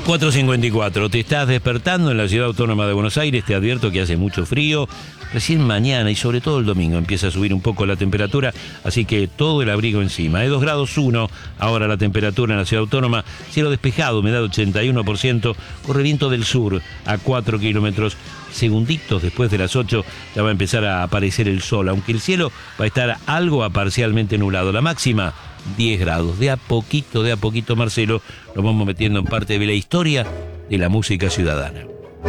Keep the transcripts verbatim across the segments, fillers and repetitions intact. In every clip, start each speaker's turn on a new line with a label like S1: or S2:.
S1: cuatro cincuenta y cuatro, te estás despertando en la Ciudad Autónoma de Buenos Aires, te advierto que hace mucho frío, recién mañana y sobre todo el domingo empieza a subir un poco la temperatura, así que todo el abrigo encima. Es dos grados uno ahora la temperatura en la Ciudad Autónoma, cielo despejado, humedad ochenta y uno por ciento, corre viento del sur a cuatro kilómetros, segunditos después de las ocho ya va a empezar a aparecer el sol, aunque el cielo va a estar algo a parcialmente nublado. La máxima diez grados, de a poquito, de a poquito, Marcelo, nos vamos metiendo en parte de la historia de la música ciudadana.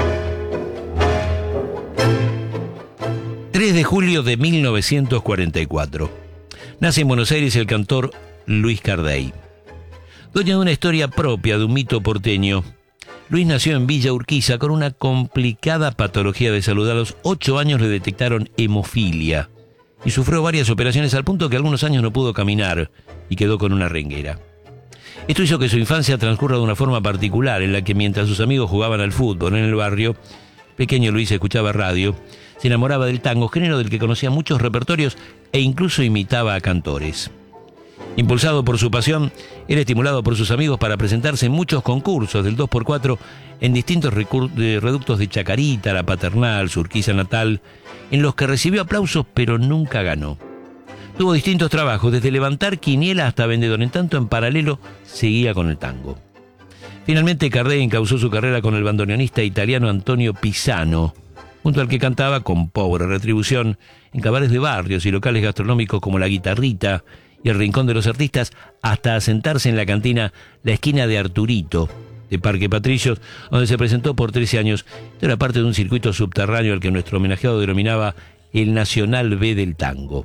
S1: tres de julio de mil novecientos cuarenta y cuatro. Nace en Buenos Aires el cantor Luis Cardey. Dueño de una historia propia de un mito porteño, Luis nació en Villa Urquiza con una complicada patología de salud. A los ocho años le detectaron hemofilia y sufrió varias operaciones al punto que algunos años no pudo caminar y quedó con una renguera. Esto hizo que su infancia transcurra de una forma particular, en la que mientras sus amigos jugaban al fútbol en el barrio, pequeño Luis escuchaba radio, se enamoraba del tango, género del que conocía muchos repertorios e incluso imitaba a cantores. Impulsado por su pasión, era estimulado por sus amigos para presentarse en muchos concursos del dos por cuatro en distintos reductos de Chacarita, La Paternal, su Urquiza natal, en los que recibió aplausos pero nunca ganó. Tuvo distintos trabajos, desde levantar quiniela hasta vendedor, en tanto en paralelo seguía con el tango. Finalmente Cardey encauzó su carrera con el bandoneonista italiano Antonio Pisano, junto al que cantaba con pobre retribución en cabarets de barrios y locales gastronómicos como La Guitarrita y El Rincón de los Artistas, hasta asentarse en la cantina La Esquina de Arturito, de Parque Patricios, donde se presentó por trece años. Esto era parte de un circuito subterráneo al que nuestro homenajeado denominaba el Nacional B del Tango.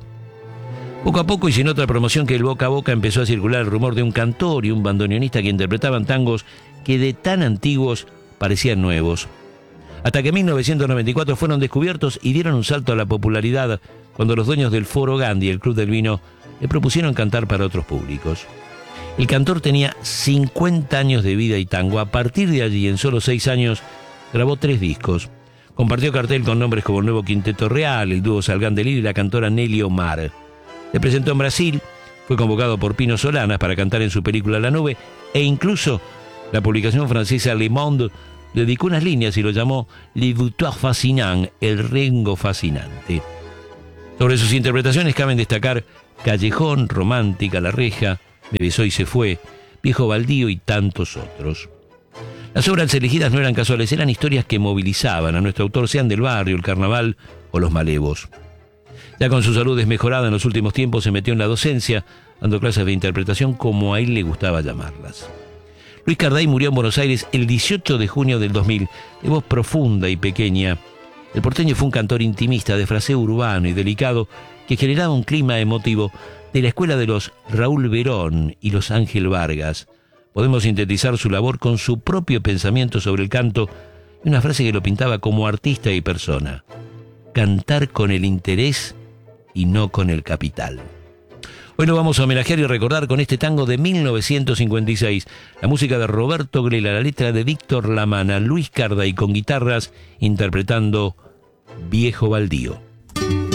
S1: Poco a poco, y sin otra promoción que el boca a boca, empezó a circular el rumor de un cantor y un bandoneonista que interpretaban tangos que de tan antiguos parecían nuevos. Hasta que en mil novecientos noventa y cuatro fueron descubiertos y dieron un salto a la popularidad cuando los dueños del Foro Gandhi, el Club del Vino, le propusieron cantar para otros públicos. El cantor tenía cincuenta años de vida y tango. A partir de allí, en solo seis años, grabó tres discos. Compartió cartel con nombres como el Nuevo Quinteto Real, el dúo Salgán de Lira y la cantora Nelly Omar. Se presentó en Brasil, fue convocado por Pino Solanas para cantar en su película La Nube, e incluso la publicación francesa Le Monde le dedicó unas líneas y lo llamó Le Victoire Fascinant, el Rengo fascinante. Sobre sus interpretaciones caben destacar Callejón, Romántica, La Reja, Me besó y se fue, Viejo Baldío y tantos otros. Las obras elegidas no eran casuales, eran historias que movilizaban a nuestro autor, sean del barrio, el carnaval o los malevos. Ya con su salud desmejorada en los últimos tiempos, se metió en la docencia, dando clases de interpretación, como a él le gustaba llamarlas. Luis Cardey murió en Buenos Aires el dieciocho de junio del dos mil, de voz profunda y pequeña. El porteño fue un cantor intimista, de fraseo urbano y delicado, que generaba un clima emotivo de la escuela de los Raúl Verón y los Ángel Vargas. Podemos sintetizar su labor con su propio pensamiento sobre el canto y una frase que lo pintaba como artista y persona: cantar con el interés y no con el capital. Hoy lo vamos a homenajear y recordar con este tango de mil novecientos cincuenta y seis, la música de Roberto Glela, la letra de Víctor Lamana, Luis Cardey con guitarras interpretando Viejo Baldío.